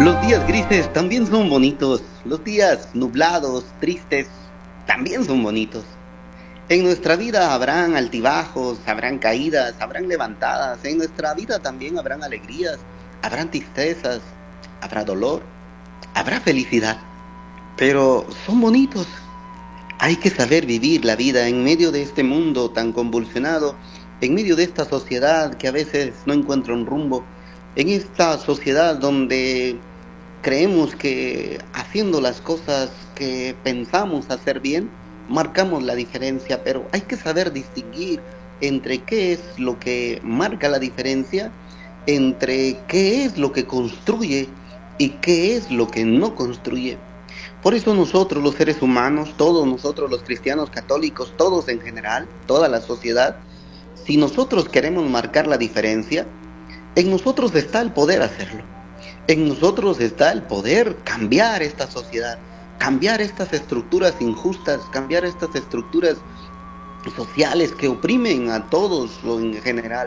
Los días grises también son bonitos. Los días nublados, tristes, también son bonitos. En nuestra vida habrán altibajos, habrán caídas, habrán levantadas. En nuestra vida también habrán alegrías, habrán tristezas, habrá dolor, habrá felicidad. Pero son bonitos. Hay que saber vivir la vida en medio de este mundo tan convulsionado, en medio de esta sociedad que a veces no encuentra un rumbo, en esta sociedad donde creemos que haciendo las cosas que pensamos hacer bien, marcamos la diferencia, pero hay que saber distinguir entre qué es lo que marca la diferencia, entre qué es lo que construye y qué es lo que no construye. Por eso nosotros los seres humanos, todos nosotros los cristianos católicos, todos en general, toda la sociedad, si nosotros queremos marcar la diferencia, en nosotros está el poder hacerlo. En nosotros está el poder cambiar esta sociedad, cambiar estas estructuras injustas, cambiar estas estructuras sociales que oprimen a todos en general,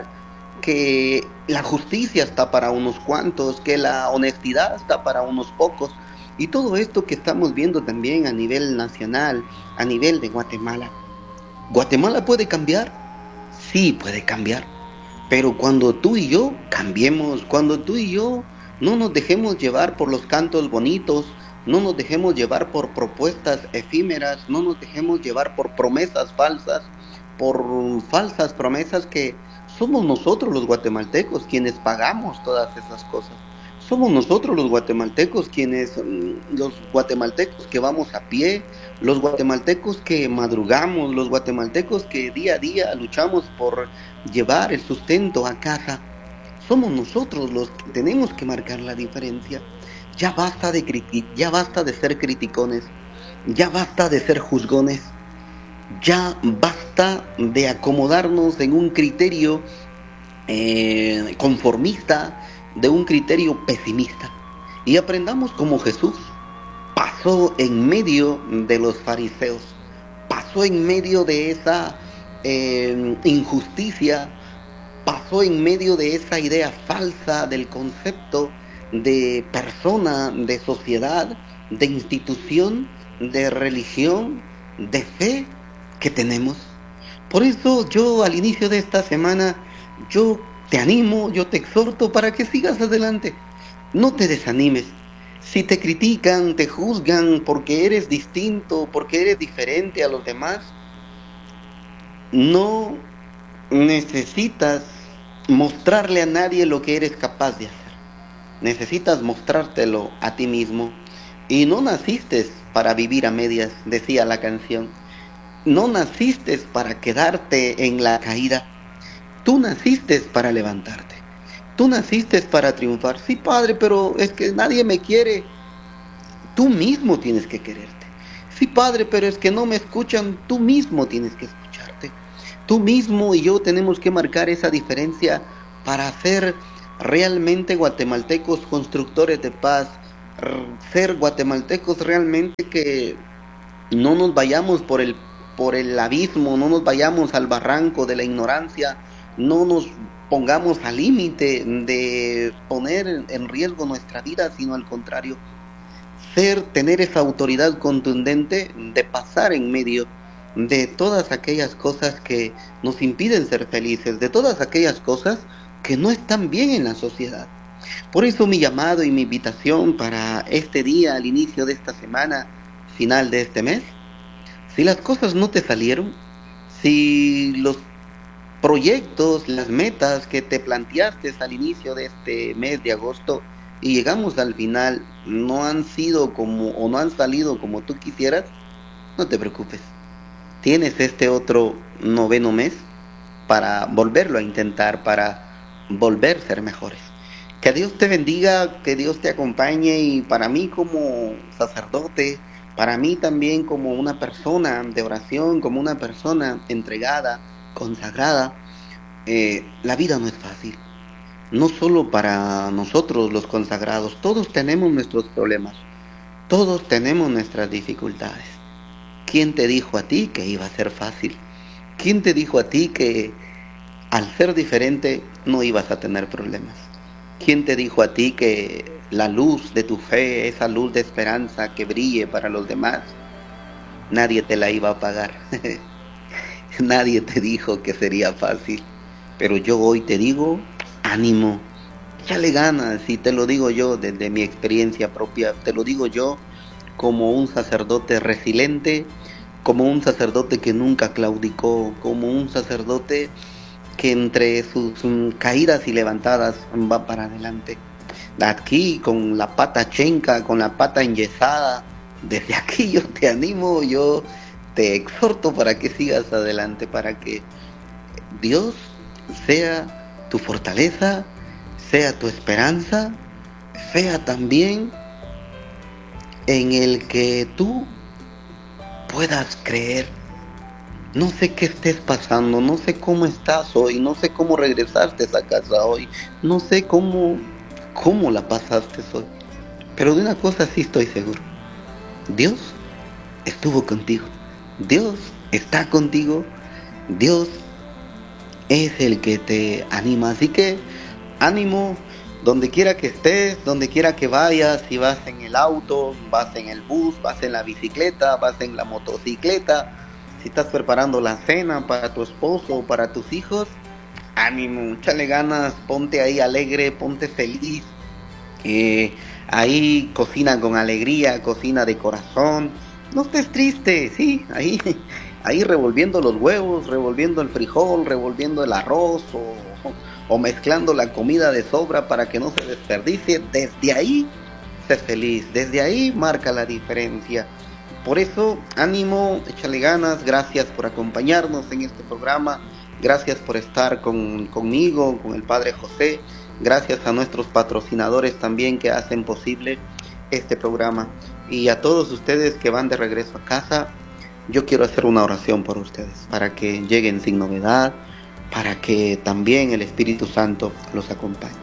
que la justicia está para unos cuantos, que la honestidad está para unos pocos, y todo esto que estamos viendo también a nivel nacional, a nivel de Guatemala. ¿Guatemala puede cambiar? Sí, puede cambiar. Pero cuando tú y yo cambiemos, cuando tú y yo no nos dejemos llevar por los cantos bonitos, no nos dejemos llevar por propuestas efímeras, no nos dejemos llevar por promesas falsas, por falsas promesas que somos nosotros los guatemaltecos quienes pagamos todas esas cosas. Somos nosotros los guatemaltecos los guatemaltecos que vamos a pie, los guatemaltecos que madrugamos, los guatemaltecos que día a día luchamos por llevar el sustento a casa. Somos nosotros los que tenemos que marcar la diferencia. Ya basta ya basta de ser criticones, ya basta de ser juzgones, ya basta de acomodarnos en un criterio conformista, de un criterio pesimista, y aprendamos como Jesús pasó en medio de los fariseos, pasó en medio de esa injusticia, pasó en medio de esa idea falsa del concepto de persona, de sociedad, de institución, de religión, de fe que tenemos. Por eso yo al inicio de esta semana, yo te animo, yo te exhorto para que sigas adelante. No te desanimes. Si te critican, te juzgan porque eres distinto, porque eres diferente a los demás, no necesitas mostrarle a nadie lo que eres capaz de hacer. Necesitas mostrártelo a ti mismo. Y no naciste para vivir a medias, decía la canción. No naciste para quedarte en la caída. Tú naciste para levantarte. Tú naciste para triunfar. Sí, padre, pero es que nadie me quiere. Tú mismo tienes que quererte. Sí, padre, pero es que no me escuchan. Tú mismo tienes que escucharte. Tú mismo y yo tenemos que marcar esa diferencia para ser realmente guatemaltecos constructores de paz. Ser guatemaltecos realmente que no nos vayamos por el abismo, no nos vayamos al barranco de la ignorancia, no nos pongamos al límite de poner en riesgo nuestra vida, sino al contrario, tener esa autoridad contundente de pasar en medio de todas aquellas cosas que nos impiden ser felices, de todas aquellas cosas que no están bien en la sociedad. Por eso mi llamado y mi invitación para este día, al inicio de esta semana, final de este mes, si las cosas no te salieron, si los proyectos, las metas que te planteaste al inicio de este mes de agosto y llegamos al final no han sido como o no han salido como tú quisieras, no te preocupes. Tienes este otro noveno mes para volverlo a intentar, para volver a ser mejores. Que Dios te bendiga, que Dios te acompañe, y para mí como sacerdote, para mí también como una persona de oración, como una persona entregada, consagrada, la vida no es fácil. No solo para nosotros los consagrados, todos tenemos nuestros problemas, todos tenemos nuestras dificultades. ¿Quién te dijo a ti que iba a ser fácil? ¿Quién te dijo a ti que al ser diferente no ibas a tener problemas? ¿Quién te dijo a ti que la luz de tu fe, esa luz de esperanza que brille para los demás, nadie te la iba a pagar? Nadie te dijo que sería fácil. Pero yo hoy te digo, ánimo, échale ganas, y te lo digo yo desde mi experiencia propia, te lo digo yo como un sacerdote resiliente, como un sacerdote que nunca claudicó, como un sacerdote que entre sus caídas y levantadas va para adelante. Aquí con la pata chenca, con la pata enyesada, desde aquí yo te animo, yo te exhorto para que sigas adelante, para que Dios sea tu fortaleza, sea tu esperanza, sea también en el que tú puedas creer. No sé qué estés pasando, no sé cómo estás hoy, no sé cómo regresaste a casa hoy, no sé cómo la pasaste hoy, pero de una cosa sí estoy seguro: Dios estuvo contigo, Dios está contigo, Dios es el que te anima. Así que ánimo, donde quiera que estés, donde quiera que vayas, si vas en el auto, vas en el bus, vas en la bicicleta, vas en la motocicleta, si estás preparando la cena para tu esposo o para tus hijos, ánimo, échale ganas, ponte ahí alegre, ponte feliz. Ahí cocina con alegría, cocina de corazón, no estés triste, sí, ahí revolviendo los huevos, revolviendo el frijol, revolviendo el arroz, o mezclando la comida de sobra para que no se desperdicie. Desde ahí sé feliz, desde ahí marca la diferencia. Por eso, ánimo, échale ganas, gracias por acompañarnos en este programa, gracias por estar conmigo, con el Padre José, gracias a nuestros patrocinadores también que hacen posible este programa. Y a todos ustedes que van de regreso a casa, yo quiero hacer una oración por ustedes, para que lleguen sin novedad, para que también el Espíritu Santo los acompañe.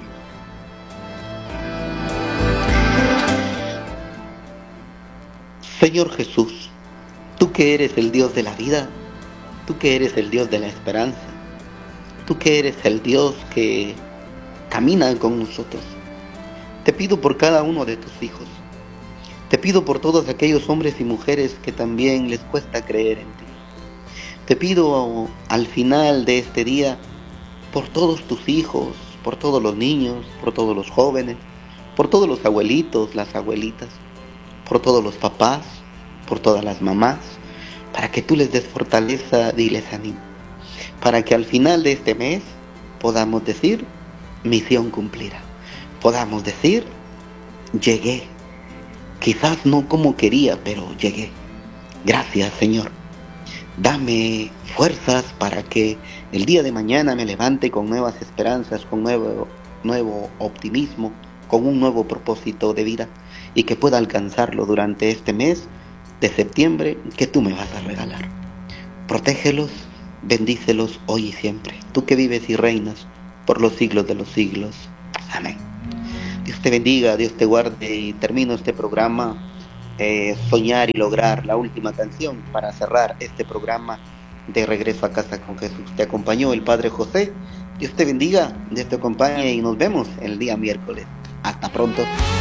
Señor Jesús, tú que eres el Dios de la vida, tú que eres el Dios de la esperanza, tú que eres el Dios que camina con nosotros, te pido por cada uno de tus hijos, te pido por todos aquellos hombres y mujeres que también les cuesta creer en ti. Te pido al final de este día por todos tus hijos, por todos los niños, por todos los jóvenes, por todos los abuelitos, las abuelitas, por todos los papás, por todas las mamás, para que tú les des fortaleza y les ánimo, para que al final de este mes podamos decir: misión cumplida, podamos decir: llegué, quizás no como quería, pero llegué. Gracias, Señor. Dame fuerzas para que el día de mañana me levante con nuevas esperanzas, con nuevo optimismo, con un nuevo propósito de vida, y que pueda alcanzarlo durante este mes de septiembre que tú me vas a regalar. Protégelos, bendícelos hoy y siempre, tú que vives y reinas por los siglos de los siglos. Amén. Dios te bendiga, Dios te guarde, y termino este programa Soñar y Lograr, la última canción para cerrar este programa de Regreso a Casa con Jesús. Te acompañó el Padre José. Dios te bendiga, Dios te acompañe y nos vemos el día miércoles. Hasta pronto.